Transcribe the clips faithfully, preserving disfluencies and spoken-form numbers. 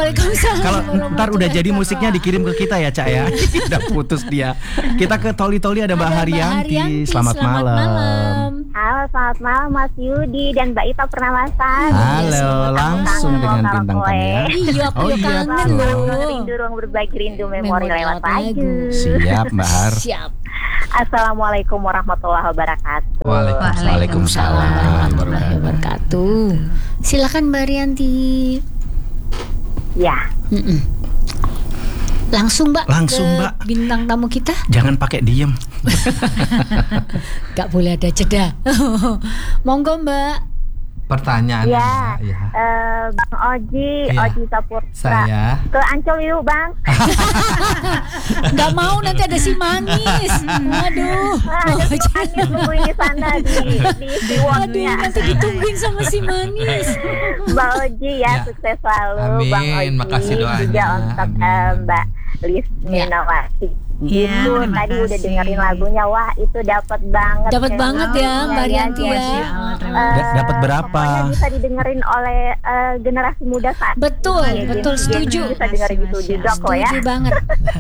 Waalaikumsalam. Kalau ntar udah jadi musiknya dikirim ke kita ya, Cak ya. Udah putus dia. Kita ke Toli Toli ada Mbak Ada Mbak Haryanti. Haryanti, Selamat, selamat malam. malam. Halo, selamat malam Mas Yudi dan Mbak Ita Pernawasan. Halo, langsung dengan bintang tamu ya. Iya, aku Oh, ya iya, kangen betul. loh. Rindu ruang berbagi rindu memori Memori lewat lewat lagu. lagu. Siap, Mbak Har. Siap. Assalamualaikum warahmatullahi wabarakatuh. Waalaikumsalam Warahmatullahi wabarakatuh. Silakan Mbak Haryanti. Ya, Mm-mm. Langsung Mbak Langsung, ke Mbak. bintang tamu kita. Jangan pakai diem. Gak boleh ada jeda. Monggo Mbak. Pertanyaannya ya. ya. Eh, Bang Oji, Iya. Oji Saputra. Saya Ke Ancol yuk, Bang. Gak mau nanti ada si manis. Aduh. Nah, ada si Anis nungguin di sana di di di Aduh, Wonnya. nanti ditungguin sama si manis. Bang Oji ya, Ya. sukses selalu. Amin, Bang Oji. makasih doanya. Juga untuk Amin. eh, Mbak Lis Ya. Minawati. Iya, Itu terima tadi udah kasih. dengerin lagunya, wah itu dapat banget. Dapat Kayak banget ya, lagunya Mbak Rianti ya. Masya Allah, terima Eh, kasih. Da- dapat berapa? Pokoknya bisa didengerin oleh eh, generasi muda saat Betul, ini. betul, Jadi, setuju. Bisa dengerin itu Masya juga Allah. kok ya. Setuju banget.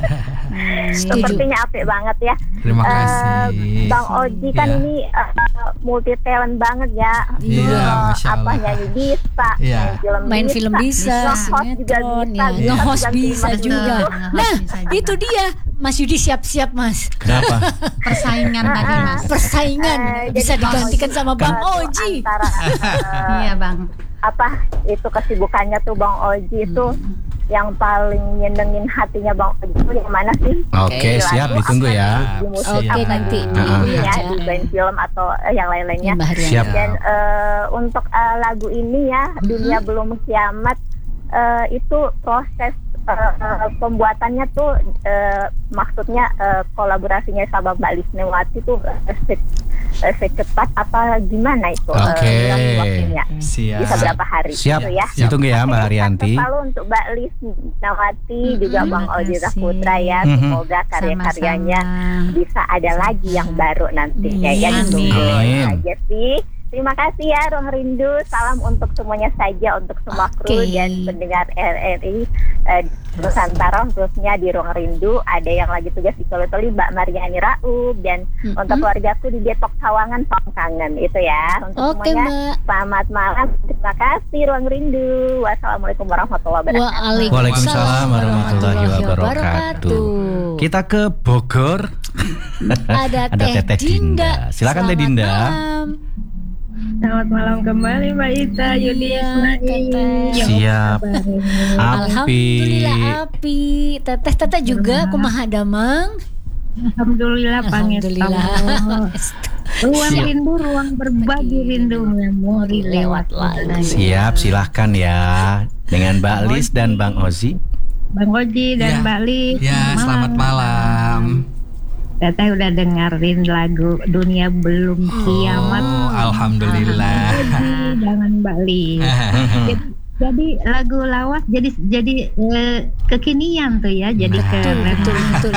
Hmm, setuju. Sepertinya apik banget ya. terima Eh, kasih. Bang Oji kan Ya. ini eh, multi talent banget ya. Iya, Eh, Masya apa Allah. nyanyi bisa, Iya. main film Main bisa, film bisa, nge-host juga sinetron bisa, ya, bisa nge-host juga bisa terima juga. Nge-host Nah, bisa juga. itu dia. Mas Yudi siap-siap Mas. Kenapa? Persaingan tadi Mas. Persaingan Eh, bisa jadi Bang digantikan Oji sama Bang itu Oji. Antara eh, Iya Bang. apa itu kesibukannya tuh Bang Oji itu yang paling nyenengin hatinya Bang Oji itu yang mana sih? Oke, Di siap, lagu ditunggu apa, ya. Di musik Oke, apa, nanti di, ditunggu ini ya, aja. di band film atau eh, yang lain-lainnya. Mbak Haryanti. Siap. Dan eh, untuk eh, lagu ini ya, Dunia Belum Kiamat, eh, itu proses eh, eh, pembuatannya tuh eh, maksudnya eh, kolaborasinya sama Mbak Lisnewati tuh efek efek cepat apa gimana itu? eh, Oke. durasi waktunya? Siap. Bisa berapa hari? Siap. Gitu ya. Siap. Ditunggu ya Mbak Haryanti. Selalu untuk Mbak Lis Nawati juga Bang terima Oji kasih. Saputra ya. Mhm. Semoga karya-karyanya Sama-sama. bisa ada lagi yang baru nanti ya. Ya Amin. ditunggu Amin. aja sih. Terima kasih ya Ruang Rindu. Salam untuk semuanya saja, untuk semua kru Oke. dan pendengar R R I eh, Nusantara, khususnya di Ruang Rindu. Ada yang lagi tugas di Toli-Toli, Mbak Mariani Raub, dan Mm-mm. untuk keluargaku di Depok Sawangan Pangkangan itu ya. Untuk Oke semuanya Mbak. selamat malam. Terima kasih Ruang Rindu. Wassalamualaikum warahmatullahi wabarakatuh. Waalaikumsalam warahmatullahi wabarakatuh. Kita ke Bogor. Ada, Ada Teteh Dinda. Silakan Teh Selamat Dinda. malam. Selamat malam kembali Mbak Ita, Yudi, Iya, Ismail. Teteh. Ya, Siap. apa kabar? Api. Alhamdulillah api. Teteh teteh juga kumaha damang. Alhamdulillah Alhamdulillah. Pangestu. Ruang Siap. rindu, ruang berbagi rindu memori lewat lagu. Siap, silahkan ya. Dengan Mbak Lis dan Bang Ozi. Bang Oji dan Ya. Mbak Lis. Ya, selamat malam. Teteh udah dengerin lagu Dunia Belum Kiamat. Oh, alhamdulillah. Jadi, jangan Mbak Lis. jadi, jadi lagu lawas jadi jadi eh, kekinian tuh ya, jadi Nah. Betul, keren. betul, betul.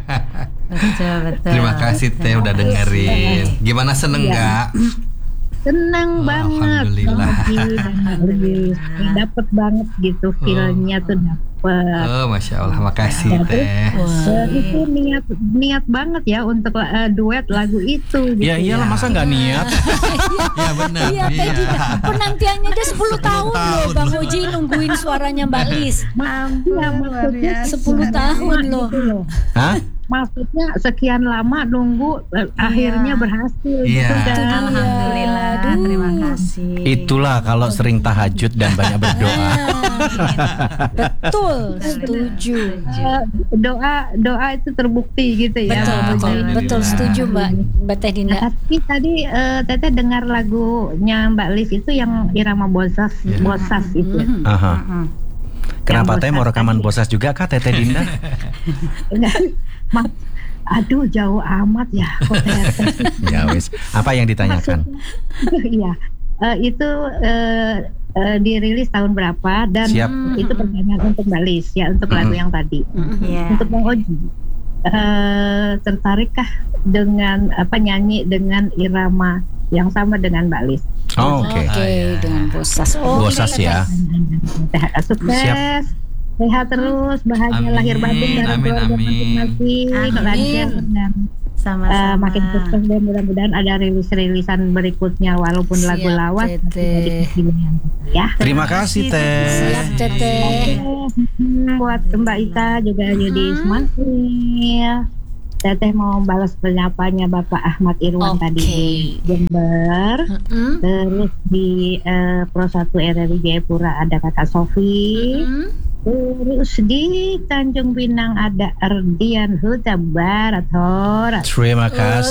Betul, betul. Terima kasih Teh udah dengerin. Gimana seneng Iya. nggak? Seneng Oh, banget. alhamdulillah. Bang Oji dan Mbak Lis. Dapet banget gitu feelnya tuh dapet. Oh, masya Allah, makasih Teh. Eh, itu niat niat banget ya untuk eh, duet lagu itu. Gitu Ya iyalah, masa nggak niat? Ya benar. Iya, Teh Dinda. Penantiannya dia sepuluh tahun loh tahun Bang loh. Oji nungguin suaranya Mbak Lis. Ya, maksudnya sepuluh tahun loh. gitu loh. Hah? Maksudnya sekian lama nunggu eh, akhirnya berhasil Iya. gitu kan. Alhamdulillah. Aduh. Terima kasih. Itulah kalau sering tahajud dan banyak berdoa. Betul, setuju. Eh, doa doa itu terbukti gitu ya. Betul, Bang betul, Oji. betul, setuju Mbak Mbak Teh Nah, Dinda. tapi tadi eh, Teteh dengar lagunya Mbak Lis itu yang irama bosas, Iya. bosas itu. Mhm. Aha. Mm-mm. Kenapa Yang Teh mau bosan rekaman tadi. bosas juga kah Teteh Dinda? Ma- Aduh jauh amat ya. Kok Teteh sih? Ya wis. Apa yang ditanyakan? Iya, Eh, itu eh, eh, dirilis tahun berapa dan Siap. itu pertanyaan untuk Mbak Lis ya, untuk lagu Mm-mm. yang tadi. Iya. Untuk Bang Oji, eh, tertarikkah dengan apa nyanyi dengan irama yang sama dengan Mbak Lis? Oh, oke. Oke, dengan bosas. Oh, Bosas ya. Sukses. sehat terus, bahagia Amin, lahir batin dari amin, keluarga amin. masing-masing, Amin. lancar dan Sama-sama. eh, makin sukses dan mudah-mudahan ada rilis-rilisan berikutnya walaupun Siap, lagu lawas Teteh. ya. Terima kasih Teh. Siap, Teteh. Hmm, buat Mbak Ita juga jadi semangat. Teteh mau balas penyapanya Bapak Ahmad Irwan Oke. tadi di Jember. Mm-mm. Terus di eh, Pro satu R R I Jayapura ada Kakak Sofi. Mm-mm. Terus di Tanjung Pinang ada Erdian Huta Barat Hora. Terima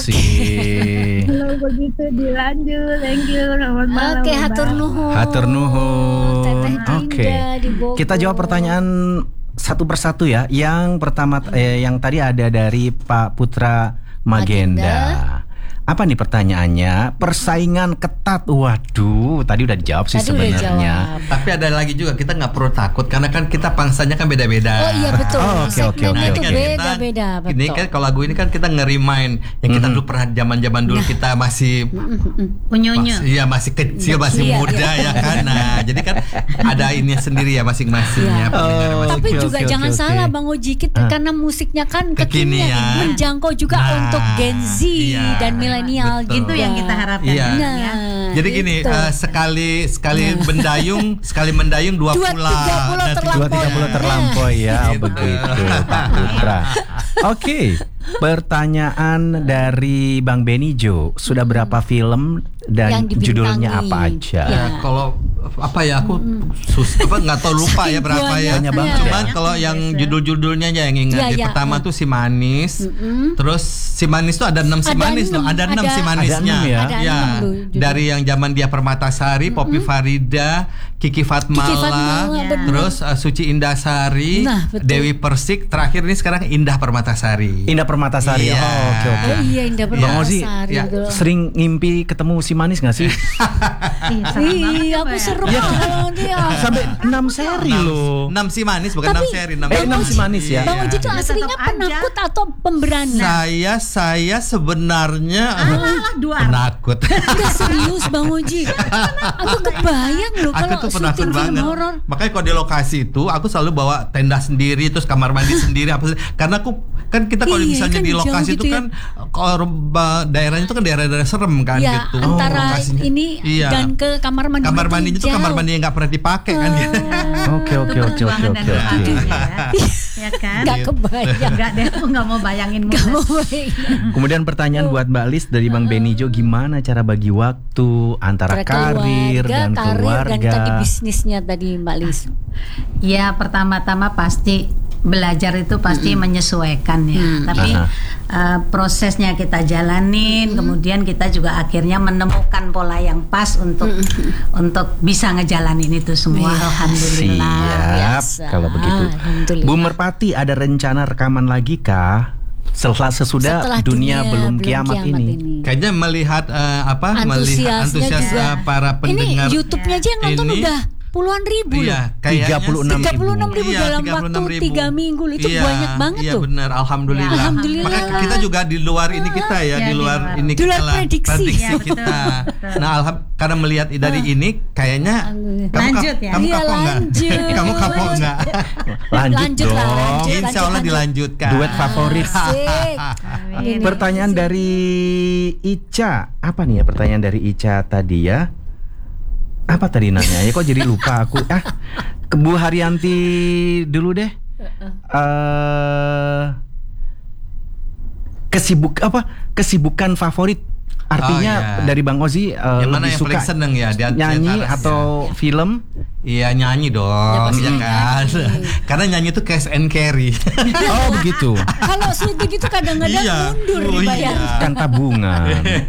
kasih. Kalau begitu dilanjut, thank you, selamat malam. Oke, Mbak. hatur nuhun. Hatur nuhun. Teteh Oke. Dinda di Bogor. Kita jawab pertanyaan satu persatu ya. Yang pertama eh, yang tadi ada dari Pak Putra Magenda. Magenda. Apa nih pertanyaannya? Persaingan ketat. Waduh, tadi udah dijawab sih Tadi udah sebenarnya. jawab. Tapi ada lagi juga, kita nggak perlu takut karena kan kita pangsanya kan beda-beda. Oh iya betul. Oh, oke, oke, Segmennya oke, tuh oke. beda-beda, betul. Ini kan kalau lagu ini kan kita nge-remind yang kita Mhm. dulu pernah zaman-zaman dulu kita masih Unyu-unyu. masih, iya masih kecil, masih Iya, muda ya kan. Nah, jadi kan ada ini sendiri ya masing-masingnya. Iya. pendengar Oh, masing-masing. Tapi Oke, juga oke, jangan oke, salah oke. Bang Oji, kita Ah. karena musiknya kan kekinian, Kekinian. menjangkau juga Nah, untuk Gen Z iya, dan milenial betul. gitu Itu yang kita harapkan. Iya. Nah, ya. Jadi gini, itu. eh, sekali sekali mendayung, sekali mendayung dua Dua pulau. tiga pulau Nah, terlampau. Dua tiga puluh terlampaui ya, oh, Gitu. begitu Pak Putra. Oke, pertanyaan dari Bang Benijo, sudah berapa film dan Yang dibintangi. judulnya apa aja? Ya. Eh, kalau apa ya aku sus apa nggak tahu lupa ya berapa ya. Banyak banget Cuman ya. kalau yang Biasa. judul-judulnya aja yang ingat. Ya, Yang ya, pertama ya. tuh Si Manis. Terus Si Manis tuh ada enam Si Ada Manis loh. enam, Ada enam ada- Si Ada Manisnya. enam ya? Ada Ya, enam loh judul. dari yang zaman dia Permatasari, Poppy Farida, Kiki Fatmala, Kiki Fatmala, Ya. benar. terus uh, Suci Indasari, Nah, betul. Dewi Persik, terakhir ini sekarang Indah Permatasari. Indah Permatasari. Iya. Oh, oke oke. Oh iya Indah Bang Ozi, Permatasari ya, betul. Sering ngimpi ketemu si manis gak sih? Iya, serem banget Iya, ya, aku Pak ya. seru Iya. banget ya. Sampai enam seri loh. enam Si Manis bukan enam Tapi- seri, enam Eh, enam Si Manis ya? Bang Oji tuh Ya, aslinya tetap aja. penakut atau pemberani? Saya saya sebenarnya Alah, dua. penakut. Udah serius Bang Oji. Aku kebayang loh Aku kalau tuh penakut syuting film banget. horor. Makanya kalau di lokasi itu aku selalu bawa tenda sendiri, terus kamar mandi sendiri apa sih. Karena aku kan kita kalau Iya, misalnya kan di jauh lokasi gitu itu ya. kan kalau ba- daerahnya itu kan daerah-daerah serem kan Ya, gitu. antara Lokasinya. ini Iya. dan ke kamar mandi. kamar itu mandinya tuh jauh. kamar mandi yang nggak pernah dipakai kan gitu. Oke oke oke oke Perjuangan dan oke oke. doanya ya. Ya kan? Gak kebayang. Enggak deh, aku nggak mau bayangin Gak mulu. mau bayangin. Kemudian pertanyaan buat Mbak Lis dari Bang Benijo, gimana cara bagi waktu antara Antara karir dan karir keluarga? dan tadi bisnisnya tadi Mbak Lis. Ya pertama-tama pasti belajar itu pasti menyesuaikan ya. Mm. Tapi Aha. uh, prosesnya kita jalanin, kemudian kita juga akhirnya menemukan pola yang pas untuk untuk bisa ngejalanin itu semua. Iya. Alhamdulillah. Siap, biasa. kalau begitu. Alhamdulillah. Bu Merpati, ada rencana rekaman lagi kah? Setelah sesudah Setelah dunia, belum kiamat, ini. Kayaknya melihat eh, apa melihat Antusiasnya antusias juga. eh, para pendengar. Ini YouTube-nya aja yang nonton ini- udah puluhan ribu loh. Iya, kayaknya tiga puluh enam sih. tiga puluh enam ribu Iya, dalam tiga puluh enam waktu ribu. tiga minggu loh. Itu Iya, banyak banget iya tuh. benar, alhamdulillah. Ya, alhamdulillah. Makanya kita juga di luar ini kita ya, Ya, di di luar luar. ini Di luar kita lah, prediksi. Ya, betul, kita. betul. Nah, alham, karena melihat dari ini kayaknya Alhamdulillah. kamu Lanjut kap- ya? kamu Iya, kapok enggak? lanjut. Kamu kapok enggak? Lanjut, Lanjut lah, dong. lanjut. Insya Allah lanjut. dilanjutkan. Duet favorit. Asik. Amin. Pertanyaan dari Ica, apa nih ya pertanyaan dari Ica tadi ya? Apa tadi nanya? Ya kok jadi lupa aku. Ah, ke Bu Haryanti dulu deh. Eh, kesibuk apa? Kesibukan favorit. Artinya Oh, iya. dari Bang Ozi eh, Yang mana lebih yang suka paling seneng ya? Di- di nyanyi antara- atau film? Iya nyanyi dong, pasti ya kan? nyanyi. Karena nyanyi itu cash and carry. Oh begitu. Kalau syuting itu kadang-kadang Iya. mundur Oh, dibayar iya. Kan tabungan.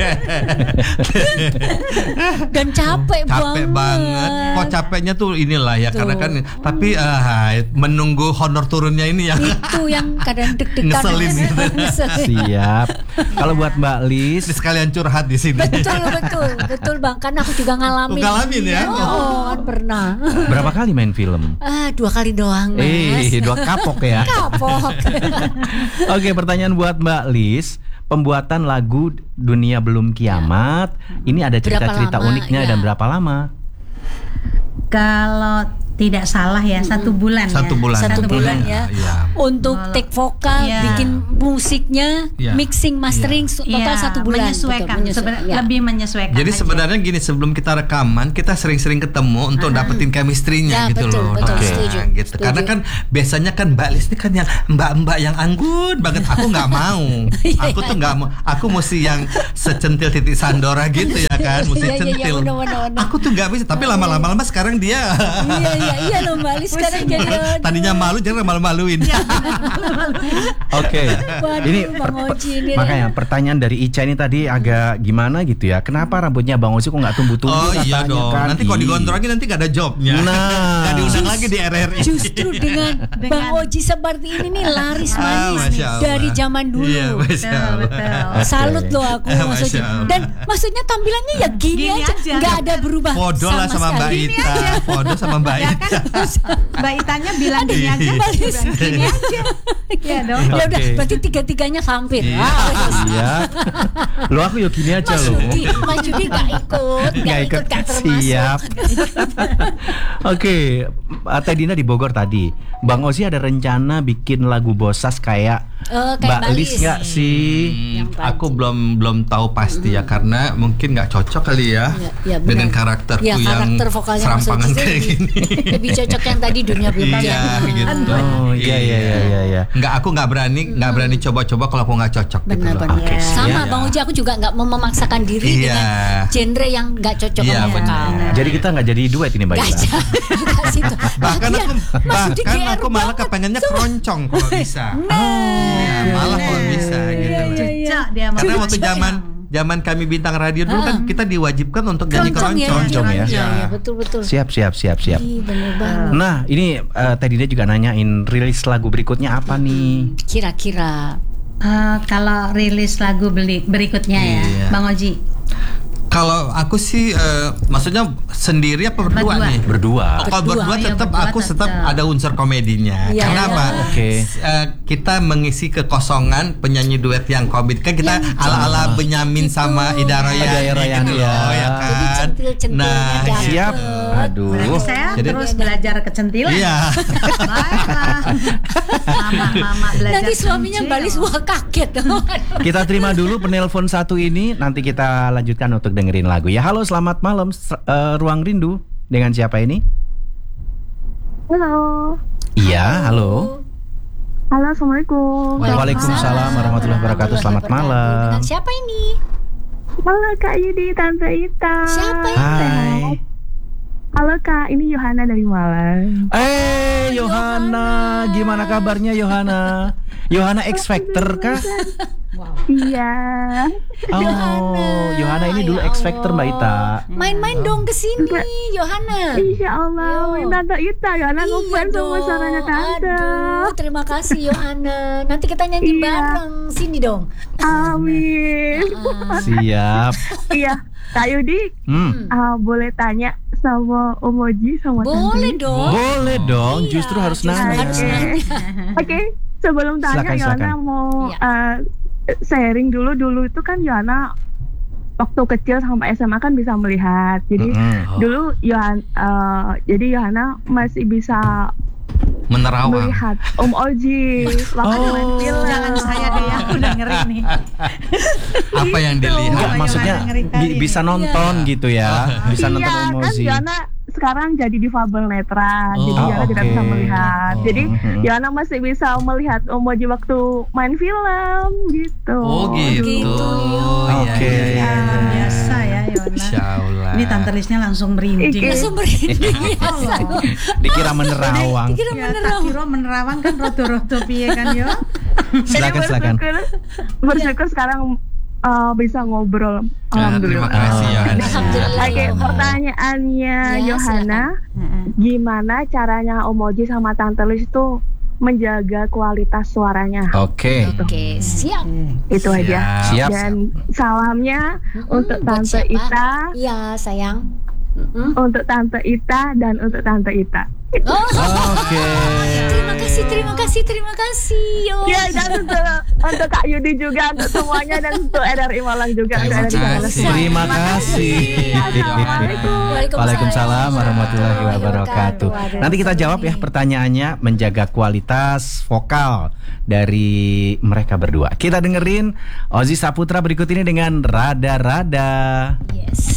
dan capek, Capek banget. Kok capeknya tuh inilah ya, Tuh. karena kan. Tapi ah, menunggu honor turunnya ini yang Itu yang kadang deg-degan. Ngeselin gitu. Ngeselin. Siap. Kalau buat Mbak Lis, sekalian curhat di sini. Betul, betul, betul Bang. Karena aku juga ngalamin. Oh, ngalamin ya? Oh, kan pernah. berapa kali main film? Ah, dua kali doang, Mas. Eh, dua kapok ya. Kapok. Oke, pertanyaan buat Mbak Lis. Pembuatan lagu Dunia Belum Kiamat, ini ada cerita-cerita Berapa lama, uniknya ya. dan berapa lama? Kalau tidak salah ya satu bulan Satu ya. bulan. Satu Satu bulan bulan. ya. Iya. Untuk Kalau- take vokal, Iya. bikin musiknya, Iya. mixing, mastering su- total Iya, satu bulan. menyesuaikan, Betul, seben- menyesuaikan. Ya. lebih menyesuaikan. Jadi aja. sebenarnya gini, sebelum kita rekaman kita sering-sering ketemu untuk dapetin chemistry-nya Ya, gitu betul, loh. betul, Nah, setuju, gitu. setuju. Karena kan biasanya kan Mbak Lis ini kan yang mbak-mbak yang anggun banget. Aku nggak mau. Aku tuh nggak mau. Aku mesti yang secentil titik Sandora gitu ya kan, mesti Iya, iya, iya, centil. benar, benar, benar. Aku tuh nggak bisa. Tapi lama-lama lama sekarang dia Iya iya iya loh Mbak Lis sekarang jadi aduh. tadinya malu jangan malu-maluin. Oke. Waduh, Ini Bang per- Oji ini. makanya pertanyaan dari Ica ini tadi agak gimana gitu ya. Kenapa rambutnya Bang Oji kok nggak tumbuh-tumbuh Oh iya katanya dong. kan? Nanti kalau Ih. digondrongin nanti gak ada jobnya. Nah. Gak diundang lagi di R R I. Justru dengan Bang Oji seperti ini nih laris Ah, manis nih Masya Allah. dari zaman dulu. Iya, Masya Betul, Allah. betul. Oke. Salut loh aku Eh, Mas Oji. Masya Allah. Dan maksudnya tampilannya ya gini, Gini aja, aja. nggak ada berubah Podo lah sama Mbak sekali. Ita. Podo sama Mbak Ya Ita. kan Mbak Itanya bilang gini aja, Iya. Mbak Lis gini aja. Ya dong. Ya udah, Oke. berarti tiga-tiganya vampir. Iya. Ah, Iya. Lo aku yo gini aja Mas lo. Yudi, Mas Yudi gak ikut, Nggak gak ikut, gak termasuk. Siap. Oke, uh, Teh Dina di Bogor tadi. Bang Ozi ada rencana bikin lagu Bosas kayak Eh, kayak Mbak Mbak Lis Lis. nggak sih? Hmm, Yang aku belum belum tahu pasti ya karena mungkin nggak cocok kali ya, Iya, iya, benar. dengan karakterku Ya, yang karakter vokalnya Mas serampangan Oji kayak lebih- gini. Lebih cocok yang tadi dunia belum Iya jadi. gitu. Oh iya iya iya iya. iya. Nggak, aku nggak berani nggak berani coba-coba kalau aku nggak cocok gitu loh. Benar-benar. Oke, Sama Iya. Bang Uji, aku juga nggak mau memaksakan diri Iya. dengan genre yang nggak cocok Iya, sama vokal. benar. Jadi kita nggak jadi duet ini Mbak Nggak Ita. aja, nggak situ. Bahkan Lagian, aku Mas Yudi bahkan G R aku malah banget. kepengennya keroncong kalau bisa. Iya, malah kalau bisa gitu. Iya, iya, iya. Cocok dia sama Karena Mbak waktu Ita. zaman zaman kami bintang radio dulu kan Ah. kita diwajibkan untuk nyanyi Keroncong ya, keroncong. Keroncong ya. Iya, iya, betul betul. Siap siap siap siap. Ih, bener banget. Nah ini uh, Teh Dina juga nanyain rilis lagu berikutnya apa nih? Kira-kira Eh, kalau rilis lagu beli, berikutnya ya, Iya. Bang Oji. Kalau aku sih eh, maksudnya sendiri apa berdua, Berdua. nih? Berdua. Oh, kalau Berdua, berdua iya, tetap berdua aku tetap tetap. ada unsur komedinya. Iya, Karena iya. apa? Oke. S- eh, kita mengisi kekosongan penyanyi duet yang komik kan kita Yang ala-ala Benyamin gitu. sama Ida Royani. Ida Royani, gitu loh, ya. ya Jadi kan. centil-centilnya Nah, dapet. Siap. Aduh. Berarti saya Jadi- terus belajar kecentilan. Iya. Baiklah. Mama-mama belajar nanti suaminya kencil. balis wah kaget. Kita terima dulu penelpon satu ini, nanti kita lanjutkan untuk dengerin lagu ya. Halo, selamat malam, S- eh, Ruang Rindu. Dengan siapa ini? Halo. Iya, halo. Halo, Assalamualaikum. Waalaikumsalam warahmatullahi wabarakatuh. Selamat malam. Dengan siapa ini? Halo Kak Yudi, Tante Ita. Siapa ini? Hai. Halo Kak, ini Yohana dari Malang. Eh, Yohana, gimana kabarnya Yohana? Yohana X Factor kah? Iya. Oh, Yohana ini dulu Ya X Factor Mbak Ita. Main-main dong ke sini, Yohana. Insya Allah, Yo. Tante Ita. Yohana Iya ngefans sama dong. suaranya Tante. Aduh, terima kasih Yohana. Nanti kita nyanyi Iya. bareng. Sini dong. Amin. Ah. Siap. Iya, Kak Yudi, Hmm. ah, boleh tanya sama Om Oji sama Boleh Tante? dong. Boleh dong, Iya, justru harus justru nanya. harus nanya. Oke, sebelum tanya Silakan, Yohana silakan. mau Iya. eh, sharing dulu. Dulu itu kan Yohana waktu kecil sampai S M A kan bisa melihat. Jadi Mm-mm. dulu Yohana eh, jadi Yohana masih bisa Menerawang. melihat Om Oji waktu Oh. main film. Jangan saya deh, aku udah ngeri nih. Apa yang Gitu. dilihat? Enggak, Oh, maksudnya Yohana ngeri kali bi- ini. bisa nonton Iya. gitu ya. Bisa nonton Iya kan emosi. Yohana sekarang jadi difabel netra, Oh, jadi Yohana tidak oke. bisa melihat. Oh. Jadi Mhm. Yohana masih bisa melihat Om Oji waktu main film gitu. Oh gitu. Gitu. Oke. Iya, iya, iya. Biasa ya, Yona. Insya Allah. Ini Tante Lisnya langsung merinding. Iki. Langsung merinding. biasa. Dikira menerawang. Dikira Ya, beneran. tak kira menerawang kan roto-roto piye kan yo. Silakan Jadi silakan. bersyukur, bersyukur sekarang uh, bisa ngobrol. Ah, terima Alhamdulillah. kasih Oh. Yohana. Alhamdulillah. Oke, Yohana. pertanyaannya Ya, Yohana, Heeh. gimana caranya Om Oji sama Tante Lis itu menjaga kualitas suaranya? Oke. Oke, siap. Itu aja. Siap. Dan salamnya Mm-mm, untuk buat Tante siapa? Ita, Iya, sayang. Mm-mm. untuk Tante Ita dan untuk Tante Ita. Oh, Oke. terima kasih, terima kasih, terima kasih. Oh. Ya, dan untuk, untuk Kak Yudi juga, untuk semuanya, dan untuk R R I Malang juga. Terima untuk R R I Malang. kasih. Terima kasih. Assalamualaikum. Waalaikumsalam warahmatullahi wabarakatuh. Waduh, Nanti kita jawab ya ini. pertanyaannya, menjaga kualitas vokal dari mereka berdua. Kita dengerin Ozi Saputra berikut ini dengan Rada-Rada. Yes.